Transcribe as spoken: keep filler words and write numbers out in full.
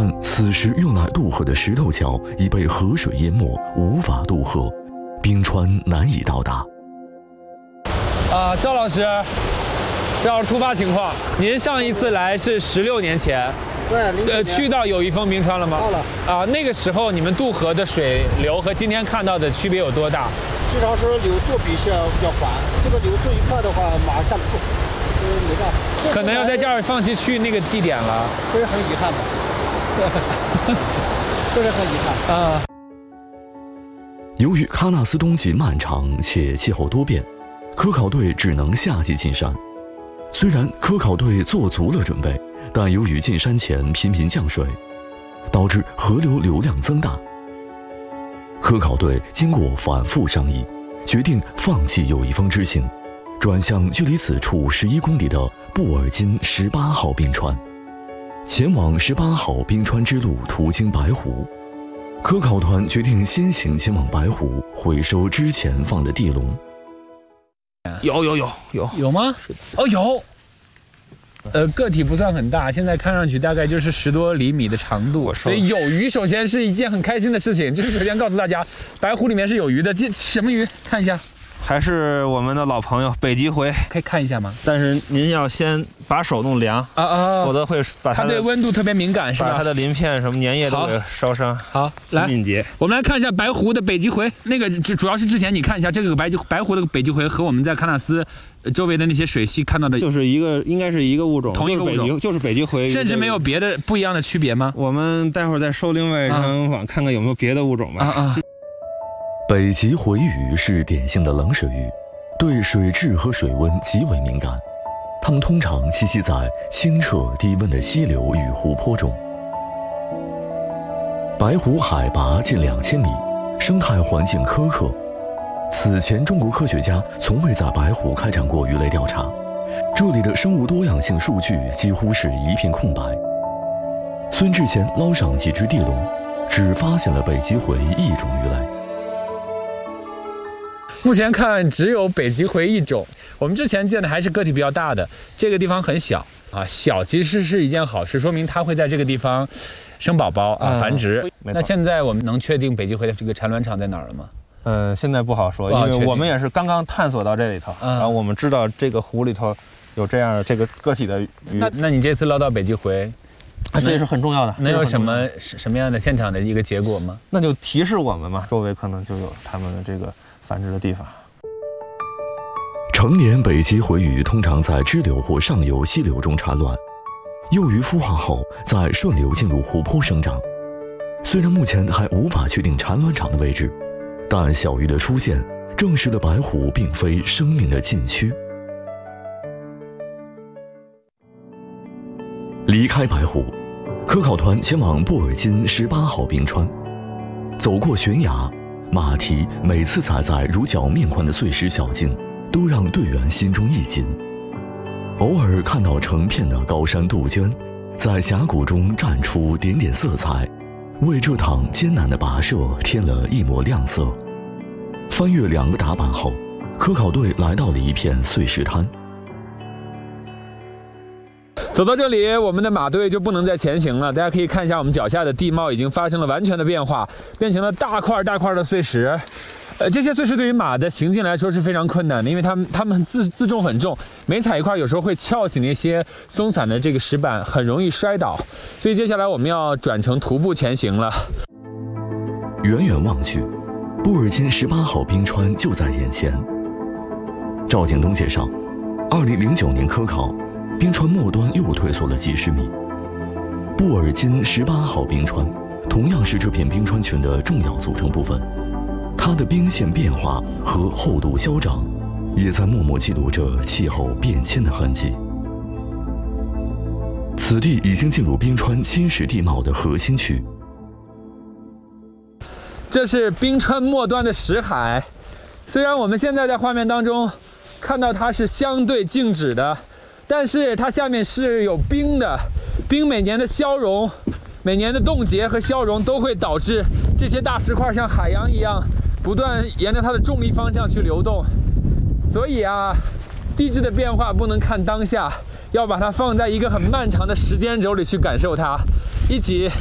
但此时用来渡河的石头桥已被河水淹没，无法渡河，冰川难以到达。 啊，赵老师，这要是突发情况，您上一次来是十六年前， 对， 呃，去到友谊峰冰川了吗？ 到了。 啊，那个时候你们渡河的水流和今天看到的区别有多大？ 至少是流速比现在要缓，这个流速一快的话，马站不住，所以没办法。 可能要在这儿放弃去那个地点了， 这是很遗憾的，这是很遗憾啊。 由于喀纳斯冬季漫长且气候多变，科考队只能夏季进山。虽然科考队做足了准备，但由于进山前频频降水，导致河流流量增大。科考队经过反复商议，决定放弃友谊峰之行，转向距离此处十一公里的布尔津十八号冰川。前往十八号冰川之路途经白湖，科考团决定先行前往白湖，回收之前放的地笼。 有有有有有吗？是的。哦，有。呃，个体不算很大，现在看上去大概就是十多厘米的长度，所以有鱼首先是一件很开心的事情。这是首先告诉大家，白湖里面是有鱼的。这什么鱼？看一下， 还是我们的老朋友北极回， 可以看一下吗？ 但是您要先把手弄凉啊啊， 否则会把它它对温度特别敏感，是吧？ 把它的鳞片什么粘液都给烧伤。 好，来， 敏捷。 我们来看一下白湖的北极回，那个主主要是之前你看一下这个白极白湖的北极回和我们在喀纳斯周围的那些水系看到的， 就是一个应该是一个物种， 同一个物种， 就是北极回， 甚至没有别的不一样的区别吗？ 我们待会儿再收另外一张网，看看有没有别的物种吧。 啊啊！ 北极回鱼是典型的冷水鱼，对水质和水温极为敏感。它们通常栖息在清澈低温的溪流与湖泊中。白湖海拔近两千米，生态环境苛刻。此前，中国科学家从未在白湖开展过鱼类调查，这里的生物多样性数据几乎是一片空白。孙志贤捞上几只地笼，只发现了北极回一种鱼类。 目前看只有北极回一种，我们之前见的还是个体比较大的，这个地方很小啊，小其实是一件好事，说明它会在这个地方生宝宝啊，繁殖。那现在我们能确定北极回的这个产卵场在哪儿了吗？ 嗯，现在不好说，因为我们也是刚刚探索到这里头，然后我们知道这个湖里头有这样这个个体的鱼。 那那你这次捞到北极回， 啊，这也是很重要的。 能有什么什么样的现场的一个结果吗？ 那就提示我们嘛，周围可能就有他们的这个繁殖的地方。 成年北极回鱼通常在支流或上游溪流中产卵，幼鱼孵化后再顺流进入湖泊生长。虽然目前还无法确定产卵场的位置，但小鱼的出现证实了白湖并非生命的禁区。离开白湖，科考团前往布尔津十八号冰川。走过悬崖，马蹄每次踩在如脚面宽的碎石小径，都让队员心中一紧。偶尔看到成片的高山杜鹃，在峡谷中绽出点点色彩，为这趟艰难的跋涉添了一抹亮色。翻越两个踏板后，科考队来到了一片碎石滩。 走到这里，我们的马队就不能再前行了。大家可以看一下，我们脚下的地貌已经发生了完全的变化，变成了大块大块的碎石。呃，这些碎石对于马的行进来说是非常困难的，因为它们它们自自重很重，每踩一块有时候会翘起那些松散的这个石板，很容易摔倒。所以接下来我们要转成徒步前行了。 远远望去，布尔津十八号冰川就在眼前。赵景东介绍，二零零九年科考，冰川末端又退缩了几十米。布尔津十八号冰川同样是这片冰川群的重要组成部分。它的冰线变化和厚度消长，也在默默记录着气候变迁的痕迹。此地已经进入冰川侵蚀地貌的核心区。 这是冰川末端的石海，虽然我们现在在画面当中看到它是相对静止的，但是它下面是有冰的。冰每年的消融，每年的冻结和消融都会导致这些大石块像海洋一样不断沿着它的重力方向去流动。所以啊，地质的变化不能看当下，要把它放在一个很漫长的时间轴里去感受它。一起